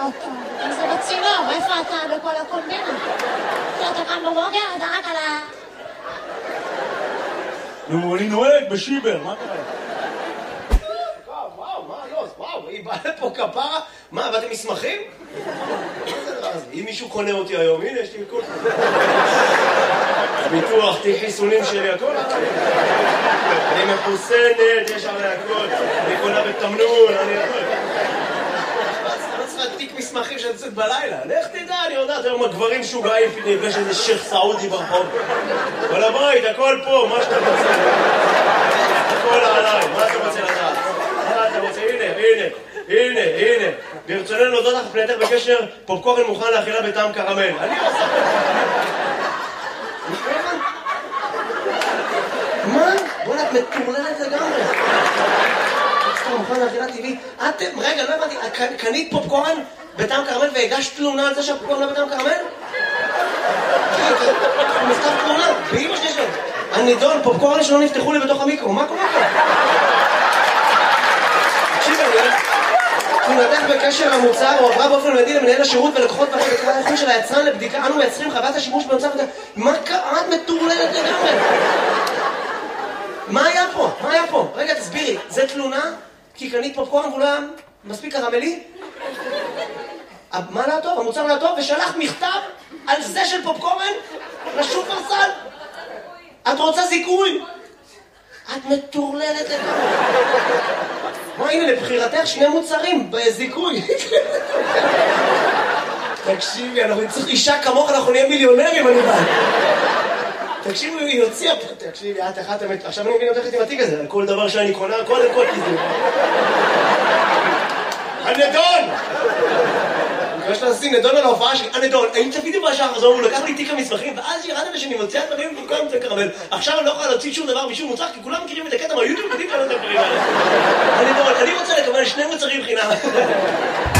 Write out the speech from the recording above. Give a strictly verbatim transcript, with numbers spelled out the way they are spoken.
אותו. זה בצינור, איפה אתה בכל הקומבינה? אתה קם בבוקר, אתה רק על ה... נו, אני נוהג בשיבר, מה קרה? וואו, מה, לא, וואו, היא באה לפה כפרה? מה, באתם מסמכים? אם מישהו קונה אותי היום, הנה, יש לי הכל. ביטוח, תיק חיסונים שלי, הכל. אני מחוסנת, יש עלי הכל. אני קונה בתמנון, אני הכל. אני צריכה תיק מסמכים שאני יוצאת בלילה. לך תדע, אני יודעת, היום הגברים שוגעים, נפגש איזה שייך סעודי ברחוב. כל הבית, הכל פה, מה שאתה רוצה. הכל עליי, מה אתה רוצה לדעת? מה אתה רוצה? הנה, הנה, הנה, הנה. ברצוננו להודות לך פנייתך בקשר, פופקורן מוכן לאכילה בטעם קרמל. אני עושה... מה? בוא'נה, את מטורללת לגמרי. פופקורן מוכן לאכילה טבעית. את, רגע, לא הבנתי, קנית פופקורן בטעם קרמל והגשת תלונה על זה שהפופקורן לא בטעם קרמל? הוא מכתב תלונה, באמא שלי שלו. הנידון, פופקורן שלא נפתחו לי בתוך המיקרו, מה קורה פה? תקשיב, אני... תלונתך בקשר המוצר הועברה באופן מיידי למנהל השירות ולקוחות פרק בקרה האיכות של היצרן לבדיקה. אנו מייצרים חוות השימוש במוצר... מה קרה? את מטורללת לגמרי. מה היה פה? מה היה פה? רגע, תסבירי. זה תלונה? כי קנית פופקורן ואולי מספיק קרמלי? מה לא טוב? המוצר לא טוב? ושלחת מכתב על זה של פופקורן לשופרסל? את רוצה זיכוי? את מטורללת לגמרי. מה, הנה, לבחירתך שני מוצרים בזיכוי. תקשיבי, אנחנו נצטרך אישה כמוך, אנחנו נהיה מיליונרים, אני בא. תקשיבי, היא הוציאה פה, תקשיבי, את אחת המת... עכשיו אני מבין אותך עם התיק הזה, על כל דבר שאני קונה, קודם כל תזדו. הנדון! אני חושב לשים נדון על ההופעה שלי, הנדון, האם צפיתי בשעה חזור, הוא לקח לי תיק המסמכים, ואז ירד על שאני מוציאה דברים במקום זה קרמל. עכשיו אני לא יכולה להוציא שום דבר משום מוצר, כי כולם מכירים את הקטע מהיוטיוב, יודעים כאלה את הדברים האלה. הנדון, אני רוצה לקבל שני מוצרים חינם.